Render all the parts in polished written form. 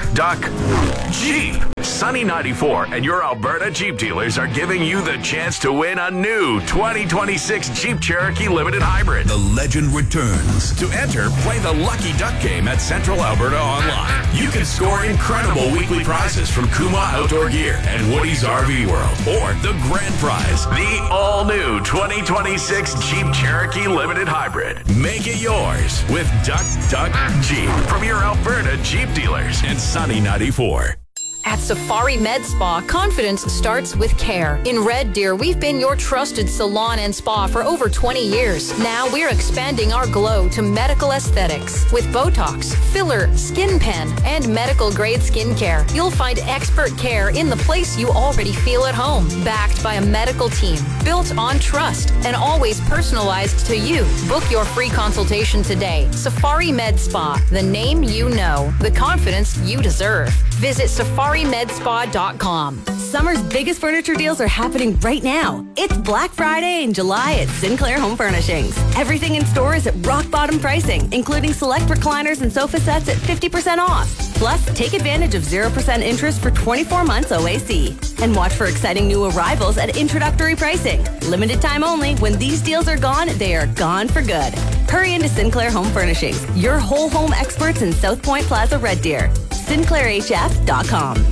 Duck, Jeep. Sunny 94 and your Alberta Jeep dealers are giving you the chance to win a new 2026 Jeep Cherokee Limited Hybrid. The legend returns. To enter, play the Lucky Duck game at Central Alberta Online. You can score incredible weekly prizes from Kuma Outdoor Gear and Woody's RV World. Or the grand prize, the all-new 2026 Jeep Cherokee Limited Hybrid. Make it yours with Duck Jeep from your Alberta Jeep dealers and Sunny 94. At Safari Med Spa, confidence starts with care. In Red Deer, we've been your trusted salon and spa for over 20 years. Now we're expanding our glow to medical aesthetics. With Botox, filler, skin pen, and medical-grade skincare, you'll find expert care in the place you already feel at home. Backed by a medical team, built on trust, and always personalized to you. Book your free consultation today. Safari Med Spa, the name you know, the confidence you deserve. Visit SafariMedSpa.com. Summer's biggest furniture deals are happening right now. It's Black Friday in July at Sinclair Home Furnishings. Everything in store is at rock bottom pricing, including select recliners and sofa sets at 50% off. Plus, take advantage of 0% interest for 24 months OAC. And watch for exciting new arrivals at introductory pricing. Limited time only. When these deals are gone, they are gone for good. Hurry into Sinclair Home Furnishings, your whole home experts in South Point Plaza, Red Deer. SinclairHF.com.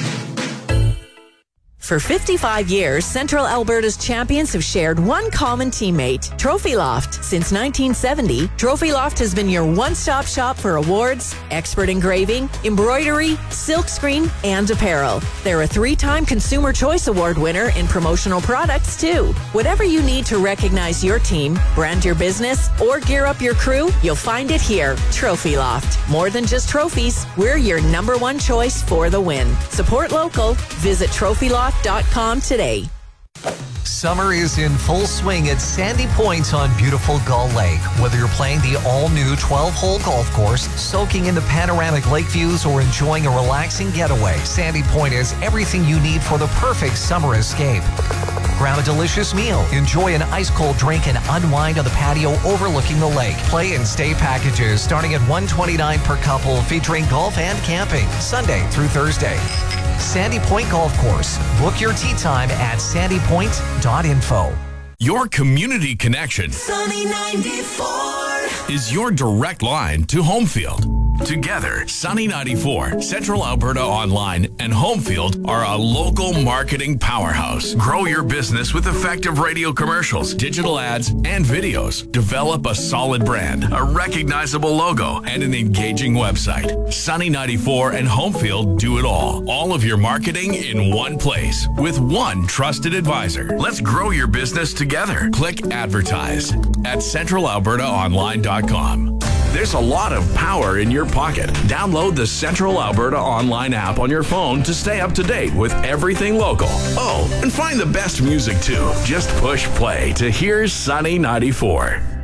For 55 years, Central Alberta's champions have shared one common teammate, Trophy Loft. Since 1970, Trophy Loft has been your one-stop shop for awards, expert engraving, embroidery, silkscreen, and apparel. They're a 3-time Consumer Choice Award winner in promotional products, too. Whatever you need to recognize your team, brand your business, or gear up your crew, you'll find it here, Trophy Loft. More than just trophies, we're your #1 choice for the win. Support local. Visit trophyloft.com today. Summer is in full swing at Sandy Point on beautiful Gull Lake. Whether you're playing the all-new 12-hole golf course, soaking in the panoramic lake views, or enjoying a relaxing getaway, Sandy Point is everything you need for the perfect summer escape. Grab a delicious meal, enjoy an ice-cold drink, and unwind on the patio overlooking the lake. Play and stay packages starting at $129 per couple, featuring golf and camping, Sunday through Thursday. Sandy Point Golf Course. Book your tee time at sandypoint.info. Your community connection Sunny 94 is your direct line to Homefield. Together, Sunny 94, Central Alberta Online, and Homefield are a local marketing powerhouse. Grow your business with effective radio commercials, digital ads, and videos. Develop a solid brand, a recognizable logo, and an engaging website. Sunny 94 and Homefield do it all. All of your marketing in one place with one trusted advisor. Let's grow your business together. Click advertise at centralalbertaonline.com. There's a lot of power in your pocket. Download the Central Alberta Online app on your phone to stay up to date with everything local. Oh, and find the best music too. Just push play to Here's Sunny 94.